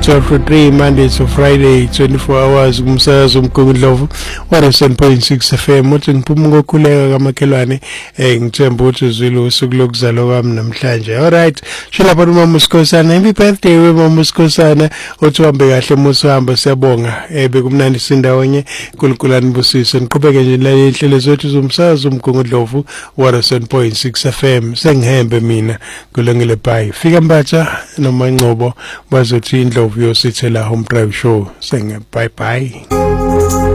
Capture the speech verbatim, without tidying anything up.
twelve to three, Monday to Friday, twenty-four hours kumsakazo umgungundlovu one oh seven point six F M. Uthi ngiphuma ngokhuleka kamakhelwane eh ngithemba ukuthi uzwile usuku lokuzalwa kwami namhlanje. Alright, shilapha uMama Usikhosana, happy birthday weMama Usikhosana. Uthi uhambe kahle musi uhamba, siyabonga. Eh bekumnandi sindawonye, uNkulunkulu anibusise. Niqhubeke nje la inhlelo zethu zomsakazo umgungundlovu one oh seven point six F M. Sengihembe mina kulungile bye. Fika Mbatha noma Ngcobo bazothi indlovu yosithela home drive show. Senge bye bye.